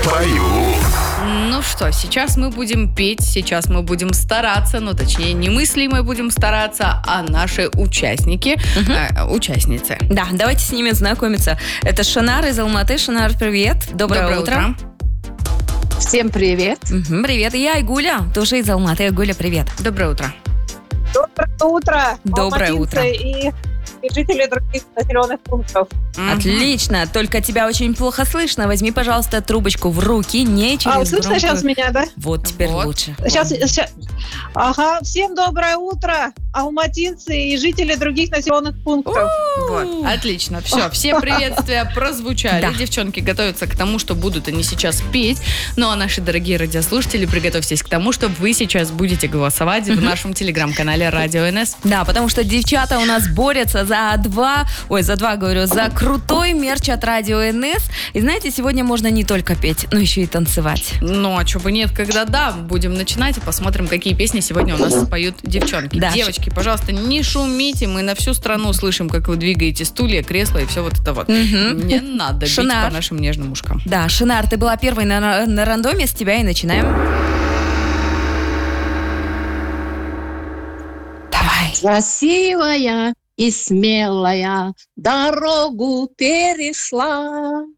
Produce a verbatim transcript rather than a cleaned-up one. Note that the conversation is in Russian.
Пою. Ну что, сейчас мы будем петь, сейчас мы будем стараться, ну точнее не мы с Лимой будем стараться, а наши участники, угу. э, участницы. Да, давайте с ними знакомиться. Это Шанар из Алматы. Шанар, привет. Доброе, Доброе утро. утро. Всем привет. Угу, привет. И я Айгуля, тоже из Алматы. Айгуля, привет. Доброе утро. Доброе утро. Доброе утро. И, и жители других населенных пунктов. Mm-hmm. Отлично. Только тебя очень плохо слышно. Возьми, пожалуйста, трубочку в руки, не через А, слышно громкую... сейчас меня, да? Вот, теперь вот. лучше. Сейчас, сейчас. Ага, всем доброе утро, алматинцы и жители других населенных пунктов. Вот, отлично, все, все приветствия прозвучали. Да. Девчонки готовятся к тому, что будут они сейчас петь. Ну а наши дорогие радиослушатели, приготовьтесь к тому, что вы сейчас будете голосовать в нашем телеграм-канале Радио эн эс. Да, потому что девчата у нас борются за два, ой, за два, говорю, за крутой мерч от Радио эн эс. И знаете, сегодня можно не только петь, но еще и танцевать. Ну, а чего бы нет, когда да, будем начинать и посмотрим, какие песни сегодня у нас поют девчонки. Да. Девочки, пожалуйста, не шумите, мы на всю страну слышим, как вы двигаете стулья, кресла и все вот это вот. Угу. Не надо бить Шанар. по нашим нежным ушкам. Да, Шанар, ты была первой на, на рандоме, с тебя и начинаем. Давай. Красивая и смелая дорогу перешла.